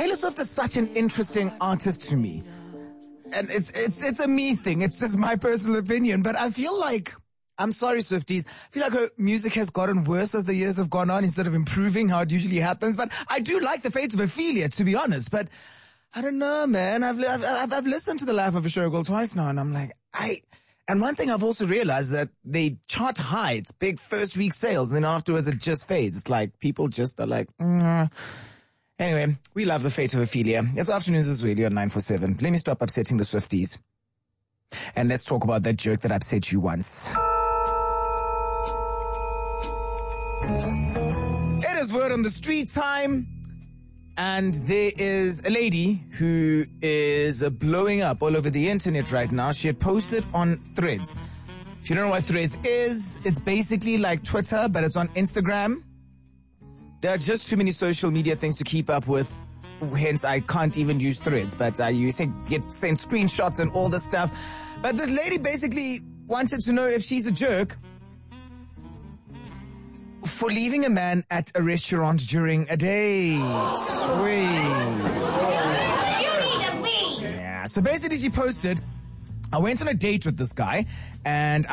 Taylor Swift is such an interesting artist to me. And it's a me thing. It's just my personal opinion. But I feel like, I'm sorry, Swifties, I feel like her music has gotten worse as the years have gone on instead of improving how it usually happens. But I do like the Fate of Ophelia, to be honest. But I don't know, man. I've listened to The Life of a Showgirl twice now, and I'm like, and one thing I've also realized that they chart high. It's big first week sales, and then afterwards it just fades. It's like people just are like, Anyway, we love The Fate of Ophelia. It's Afternoons as Radio on 947. Let me stop upsetting the Swifties. And let's talk about that jerk that upset you once. It is word on the street time. And there is a lady who is blowing up all over the internet right now. She had posted on Threads. If you don't know what Threads is, it's basically like Twitter, but it's on Instagram. There are just too many social media things to keep up with. Hence, I can't even use Threads. But you get sent screenshots and all this stuff. But this lady basically wanted to know if she's a jerk for leaving a man at a restaurant during a date. Wait. You need a leave. Yeah. So basically she posted, I went on a date with this guy and